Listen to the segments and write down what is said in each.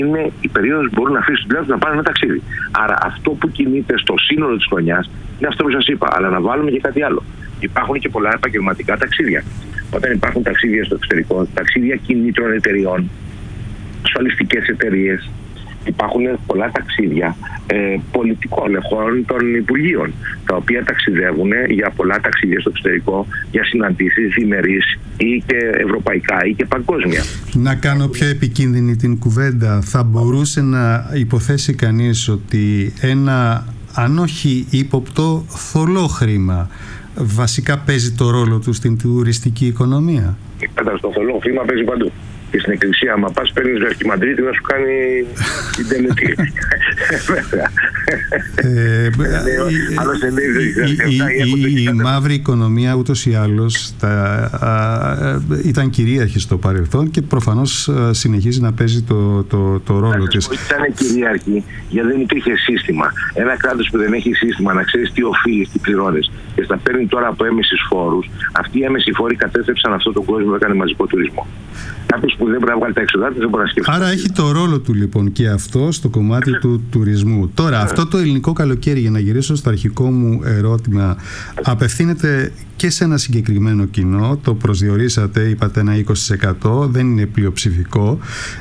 είναι η περίοδος που μπορούν να αφήσουν τη δουλειά τους να πάνε ένα ταξίδι. Άρα αυτό που κινείται στο σύνολο της χρονιάς είναι αυτό που σας είπα. Αλλά να βάλουμε και κάτι άλλο. Υπάρχουν και πολλά επαγγελματικά ταξίδια. Όταν υπάρχουν ταξίδια στο εξωτερικό, ταξίδια κινήτρων εταιριών, ασφαλιστικές εταιρείες, υπάρχουν πολλά ταξίδια πολιτικών εχών των Υπουργείων, τα οποία ταξιδεύουν για πολλά ταξίδια στο εξωτερικό, για συναντήσεις διμερείς ή και ευρωπαϊκά ή και παγκόσμια. Να κάνω πιο επικίνδυνη την κουβέντα. Θα μπορούσε να υποθέσει κανείς ότι ένα, αν όχι ύποπτο, θολό χρήμα βασικά παίζει το ρόλο του στην τουριστική οικονομία? Το θολό χρήμα παίζει παντού. Και στην εκκλησία, άμα πας, παίρνεις Βερχημαντρίτη να σου κάνει την τελετή. Η μαύρη οικονομία ούτως ή άλλως ήταν κυρίαρχη στο παρελθόν και προφανώς συνεχίζει να παίζει το ρόλο της. Ήταν κυρίαρχη γιατί δεν υπήρχε σύστημα. Ένα κράτος που δεν έχει σύστημα να ξέρεις τι οφείλεις, τι πληρώνεις και στα παίρνει τώρα από έμεσους φόρους, αυτοί οι έμεσοι φόροι κατέστρεψαν αυτόν τον κόσμο που έκανε μαζικό τουρισμό. Κάποιος που δεν μπορεί να βγάλει τα έξοδα του δεν μπορεί να σκεφτεί. Άρα έχει το ρόλο του λοιπόν και αυτό στο κομμάτι του τουρισμού. Τώρα, αυτό το ελληνικό καλοκαίρι, για να γυρίσω στο αρχικό μου ερώτημα, απευθύνεται και σε ένα συγκεκριμένο κοινό. Το προσδιορίσατε, είπατε ένα 20%, δεν είναι πλειοψηφικό.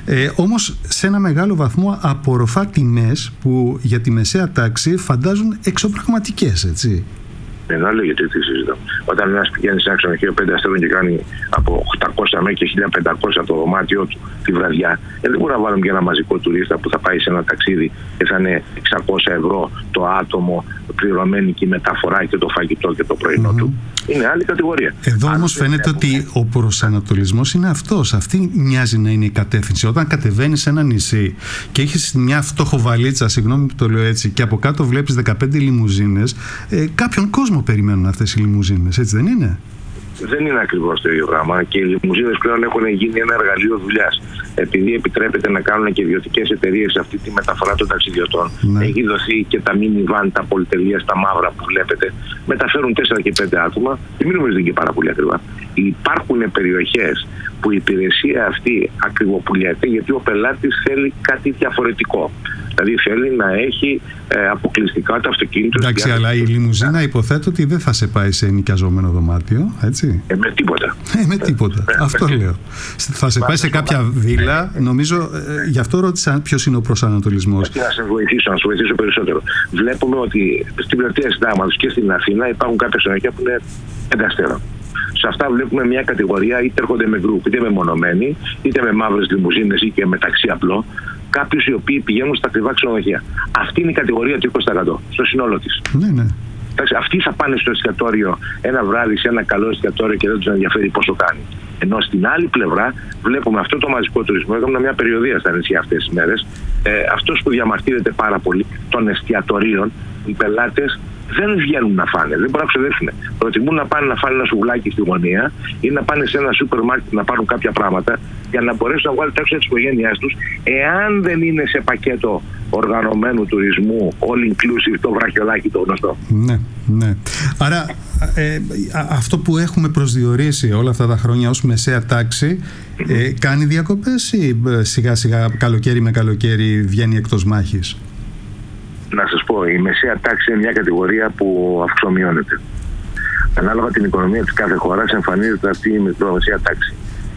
Όμως σε ένα μεγάλο βαθμό απορροφά τιμές που για τη μεσαία τάξη φαντάζουν εξωπραγματικές, έτσι. Δεν λέω γιατί τι συζητώ. Όταν ένας πηγαίνει σε ένα ξενοδοχείο 5 αστέρων και κάνει από 800 μέχρι και 1500 το δωμάτιό του τη βραδιά, δεν μπορούμε να βάλουμε για ένα μαζικό τουρίστα που θα πάει σε ένα ταξίδι και θα είναι 600 ευρώ το άτομο, πληρωμένη και η μεταφορά και το φαγητό και το πρωινό του. Είναι άλλη κατηγορία. Εδώ όμως φαίνεται ότι ο προσανατολισμός είναι αυτός. Αυτή μοιάζει να είναι η κατεύθυνση. Όταν κατεβαίνεις σε ένα νησί και έχεις μια φτωχοβαλίτσα, συγγνώμη που το λέω έτσι, και από κάτω βλέπεις 15 λιμουζίνες, κάποιον κόσμο περιμένουν αυτές οι λιμουζίνες, έτσι δεν είναι? Δεν είναι ακριβώς το ίδιο πράγμα και οι λιμουζίνες πλέον έχουν γίνει ένα εργαλείο δουλειάς. Επειδή επιτρέπεται να κάνουν και ιδιωτικές εταιρείες αυτή τη μεταφορά των ταξιδιωτών, έχει δοθεί και τα minivan, τα πολυτελεία, τα μαύρα που βλέπετε, μεταφέρουν 4 και 5 άτομα και μην νομίζετε και πάρα πολύ ακριβά. Υπάρχουν περιοχές που η υπηρεσία αυτή ακριβοπουλιέται γιατί ο πελάτης θέλει κάτι διαφορετικό. Δηλαδή θέλει να έχει αποκλειστικά το αυτοκίνητο. Εντάξει, αλλά η λιμουζίνα υποθέτω ότι δεν θα σε πάει σε ενοικιαζόμενο δωμάτιο, έτσι. Με τίποτα. Με τίποτα. Αυτό λέω. Θα σε πάει σε κάποια βίλα. Νομίζω, γι' αυτό ρώτησα ποιος είναι ο προσανατολισμός. Να σε βοηθήσω περισσότερο. Βλέπουμε ότι στην πλατεία Συντάγματος και στην Αθήνα υπάρχουν κάποια ξενοδοχεία που είναι 5 αστέρων. Σε αυτά βλέπουμε μια κατηγορία, είτε έρχονται με γκρουπ, είτε μεμονωμένοι, είτε με μαύρες λιμουζίνες ή και μεταξύ απλό. Κάποιους οι οποίοι πηγαίνουν στα ακριβά ξενοδοχεία. Αυτή είναι η κατηγορία του 20% στο σύνολό της. Ναι. Αυτοί θα πάνε στο εστιατόριο ένα βράδυ σε ένα καλό εστιατόριο και δεν τους ενδιαφέρει πόσο κάνει. Ενώ στην άλλη πλευρά βλέπουμε αυτό το μαζικό τουρισμό. Έκανα μια περιοδεία στα νησιά αυτές τις μέρες. Αυτός που διαμαρτύρεται πάρα πολύ των εστιατορίων, οι πελάτες δεν βγαίνουν να φάνε, δεν μπορούν να ξοδέψουν. Προτιμούν να πάνε να φάνε ένα σουβλάκι στη γωνία ή να πάνε σε ένα σούπερ μάρκετ να πάρουν κάποια πράγματα για να μπορέσουν να βγάλουν τα έξοδα της οικογένειάς τους, εάν δεν είναι σε πακέτο οργανωμένου τουρισμού, all inclusive, το βραχιολάκι το γνωστό. Ναι. Άρα αυτό που έχουμε προσδιορίσει όλα αυτά τα χρόνια ως μεσαία τάξη κάνει διακοπές ή σιγά σιγά καλοκαίρι με καλοκαίρι βγαίνει εκτός μάχης? Να σας πω, η μεσαία τάξη είναι μια κατηγορία που αυξομειώνεται. Ανάλογα την οικονομία της κάθε χώρας εμφανίζεται αυτή η μικρομεσαία τάξη.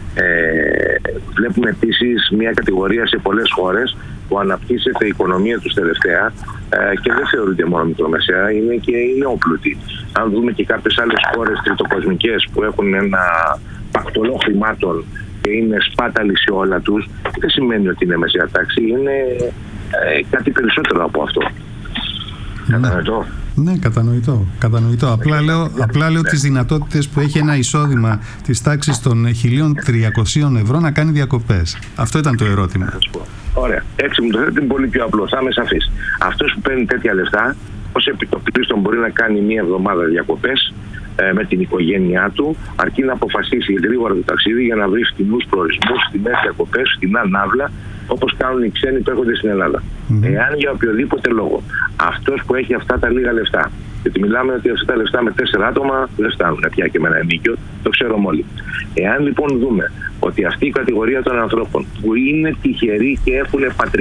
Βλέπουμε επίσης μια κατηγορία σε πολλές χώρες που αναπτύσσεται η οικονομία τους τελευταία και δεν θεωρείται μόνο μικρομεσαία, είναι και οι νεοπλούτοι. Αν δούμε και κάποιες άλλες χώρες τριτοκοσμικές που έχουν ένα πακτολό χρημάτων και είναι σπάταλοι σε όλα τους, δεν σημαίνει ότι είναι μεσαία τάξη, είναι κάτι περισσότερο από αυτό. Κατανοητό. Ναι, κατανοητό. Απλά λέω τις δυνατότητες που έχει ένα εισόδημα της τάξης των 1.300 ευρώ να κάνει διακοπές. Αυτό ήταν το ερώτημα. Ωραία. Έτσι μου το θέτε είναι πολύ πιο απλό. Θα είμαι σαφής. Αυτός που παίρνει τέτοια λεφτά, ως επιτοπλίστων μπορεί να κάνει μία εβδομάδα διακοπές με την οικογένειά του, αρκεί να αποφασίσει γρήγορα το ταξίδι για να βρει φτηνούς προορισμούς, φτηνές διακοπές, φτηνά ναύλα, όπως κάνουν οι ξένοι που έρχονται στην Ελλάδα. Εάν για οποιοδήποτε λόγο αυτός που έχει αυτά τα λίγα λεφτά, γιατί μιλάμε ότι αυτά τα λεφτά με 4 άτομα δεν φτάνουν πια και με ένα ενίκιο, το ξέρουμε όλοι. Εάν λοιπόν δούμε ότι αυτή η κατηγορία των ανθρώπων που είναι τυχεροί και έχουν πατρικά